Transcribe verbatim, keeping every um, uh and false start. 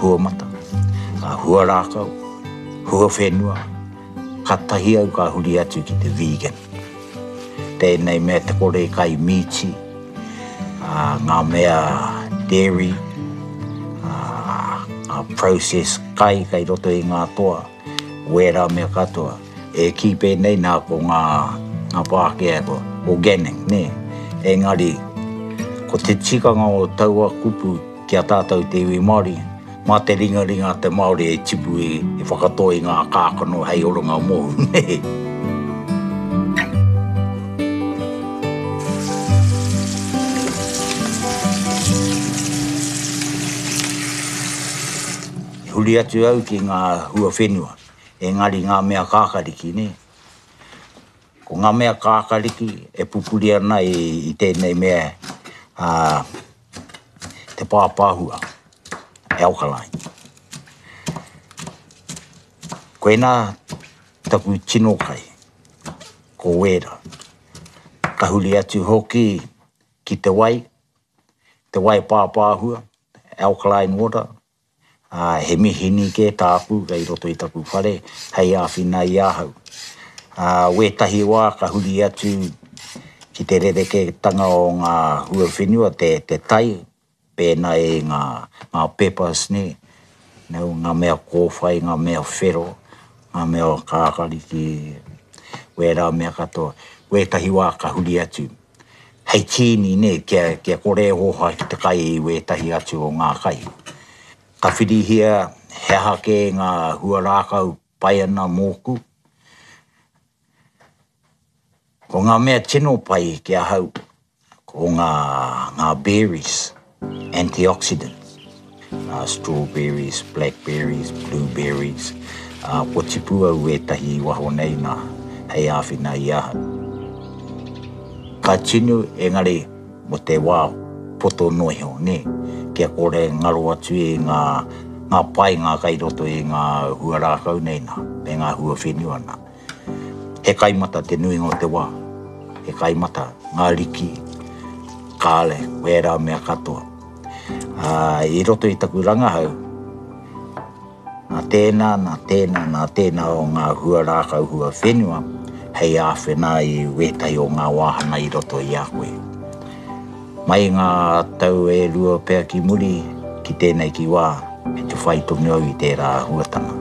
hua mata, uh, hua rākau, hua whenua, ka tahi au ka huri atu ki te vegan. Tēnei mea te kore kai miti, uh, ngā mea dairy, uh, uh, process kai kai roto i ngā toa, wera mea katoa, e ki pēnei nā ko ngā, ngā pākea ko organic, ne? Engari, ko te tikanga o taua kupu ki a tātou te iwi Māori, mā te ringa ringa te Māori e tipu e, e whakatoi ngā kākano hei oronga mohu, ne? Huri atu au ki ngā hua whenua, engari ngā mea kākariki, ne? Ko ngā mea kākariki e pupuri ana i, i tēnei mea uh, te pāpāhua, alkaline. Koe nā taku tino kai, ko wera. Ka huri atu hoki ki te wai, te wai pāpāhua, alkaline water, uh, he mihini ke tāpu, kei roto i taku whare, hei āwhina i āhau. Uh, wetahi wā ka huri atu ki te rereke tanga o ngā hua whenua, te, te tai, pēna e ngā, ngā peppers, ne? Nau ngā mea kōwhai, ngā mea whero, ngā mea kākariki, wera mea katoa, wetahi wā ka huri atu. Hei tini, ne, kia, kia kore hoha ki te kai i wetahi atu o ngā kai. Ka whirihia he hake ngā hua rākau pai ana mōku. Ko ngā mea tino pai kia hau, ko ngā, ngā berries, antioxidants, uh, strawberries, blackberries, blueberries, uh, ko tipu au e tahi waho nei nā hei āwhina i aha. Ka tinu engari mo te wā poto noiho, ne? Kia kore ngaro atu e ngā, ngā pai ngā kai roto e ngā hua rākau nei nā, me ngā hua whenua nā. He kaimata te nuinga o te wā, he kaimata ngā riki, kāle, wera mea katoa. Uh, I roto i taku rangahau, nā tēnā, nā tēnā, nā tēnā o ngā hua rākau hua whenua, hei āwhena i wetahi o ngā wāhana i roto i a koe. Mai ngā tau e rua pēr ki muri, ki tēnei ki wā, e te whai tonu au i tērā huatanga.